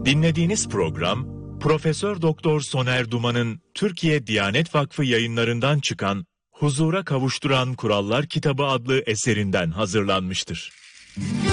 Dinlediğiniz program Profesör Doktor Soner Duman'ın Türkiye Diyanet Vakfı yayınlarından çıkan Huzura Kavuşturan Kurallar Kitabı adlı eserinden hazırlanmıştır.